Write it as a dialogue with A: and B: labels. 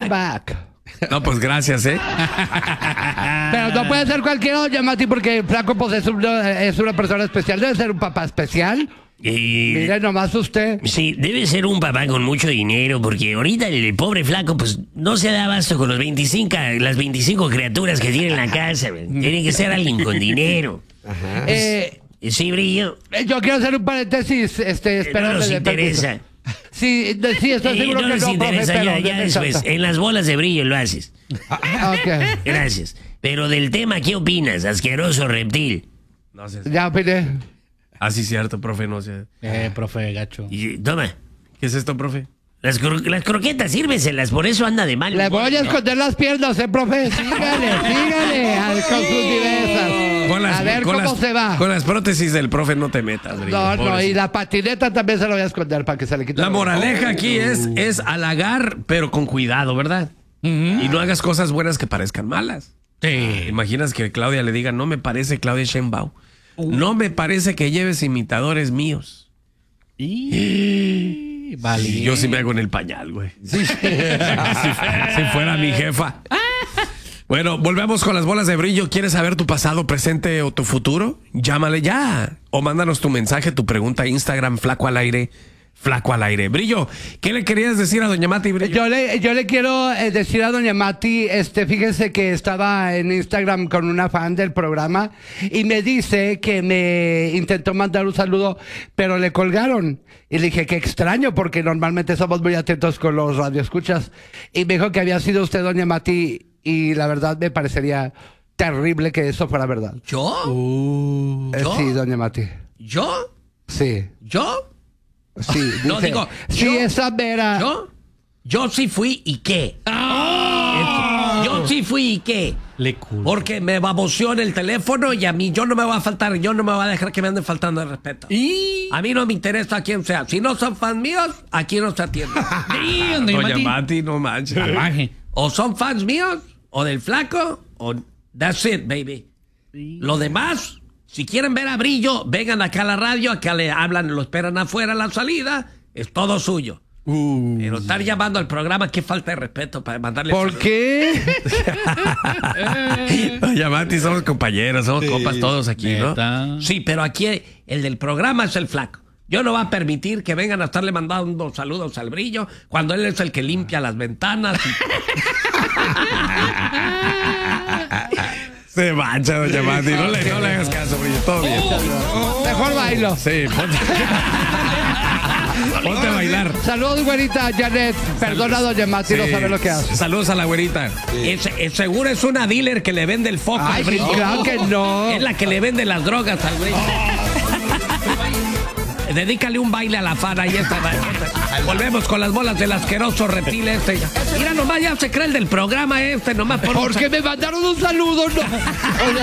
A: back.
B: No, pues gracias, ¿eh?
A: Pero no puede ser cualquiera, doña Mati, porque Flaco pues es una persona especial. Debe ser un papá especial. Mire nomás usted.
C: Sí, debe ser un papá con mucho dinero, porque ahorita el pobre Flaco pues no se da abasto con las 25 criaturas que tiene en la casa. Tiene que ser alguien con dinero.
B: Ajá.
C: Sí, Brillo.
A: Yo quiero hacer un paréntesis,
C: No nos interesa.
A: Sí, estoy seguro
C: no
A: que
C: nos
A: no,
C: interesa,
A: profe,
C: ya después. En las bolas de Brillo lo haces.
A: Ok.
C: Gracias. Pero del tema, ¿qué opinas, asqueroso reptil?
B: No sé.
A: Ya opiné.
B: Ah, sí, cierto, profe, no sé.
D: Profe, gacho.
C: Toma.
B: ¿Qué es esto, profe?
C: Las croquetas, sírveselas, por eso anda de mal.
A: Le voy a esconder las piernas, profe. Sígale, con sus diversas. A ver cómo se va.
B: Con las prótesis del profe no te metas, Brillo.
A: No, y la patineta también se la voy a esconder para que se le quite.
B: La moraleja aquí es halagar, pero con cuidado, ¿verdad? Y no hagas cosas buenas que parezcan malas.
D: Sí.
B: Imaginas que Claudia le diga, no me parece Claudia Sheinbaum. No me parece que lleves imitadores míos.
D: Vale.
B: Sí, yo sí me hago en el pañal, güey. Si fuera mi jefa. Bueno, volvemos con las bolas de Brillo. ¿Quieres saber tu pasado, presente o tu futuro? Llámale ya. O mándanos tu mensaje, tu pregunta a Instagram, Flaco al aire. Flaco al aire. Brillo, ¿qué le querías decir a doña Mati, Brillo?
A: Yo le quiero decir a doña Mati, fíjese que estaba en Instagram con una fan del programa y me dice que me intentó mandar un saludo, pero le colgaron. Y le dije, qué extraño, porque normalmente somos muy atentos con los radioescuchas. Y me dijo que había sido usted, doña Mati, y la verdad me parecería terrible que eso fuera verdad.
C: ¿Yo? ¿Yo?
A: Sí, doña Mati.
C: ¿Yo?
A: Sí.
C: ¿Yo?
A: Sí, dice,
C: No, digo,
A: sí,
C: yo-
A: esa vera.
C: Yo sí fui y qué. Yo sí fui y qué.
D: Le culo.
C: Porque me baboseó en el teléfono y a mí yo no me voy a faltar, yo no me voy a dejar que me anden faltando el respeto. A mí no me interesa quién sea. Si no son fans míos, aquí no se atiende.
B: Doña Mati, no manches.
D: Salvaje.
C: O son fans míos, o del Flaco, o that's it, baby. Lo demás, si quieren ver a Brillo, vengan acá a la radio, acá le hablan, lo esperan afuera a la salida, es todo suyo. Pero estar llamando al programa, qué falta de respeto para mandarle.
A: ¿Por
C: saludos.
A: qué?
B: Doña Mati, somos compañeros, somos compas todos aquí, ¿no?
D: Neta.
C: Sí, pero aquí el del programa es el Flaco. Yo no voy a permitir que vengan a estarle mandando saludos al Brillo cuando él es el que limpia las ventanas.
B: Se mancha, doña Mati. No le hagas caso, Brillo. Todo bien.
A: Mejor bailo.
B: Sí, ponte a bailar.
A: Saludos, güerita Janet. Perdona, doña Mati, no
B: Sí.
A: sabe lo que hace.
B: Saludos a la güerita.
C: Seguro es una dealer que le vende el foco
A: Ay,
C: al Brillo.
A: claro que no.
C: Es la que le vende las drogas al Brillo. Dedícale un baile a la fana y esta. Volvemos con las bolas del asqueroso reptil este. Mira, nomás ya se cree el del programa nomás por
A: Porque me mandaron un saludo, no.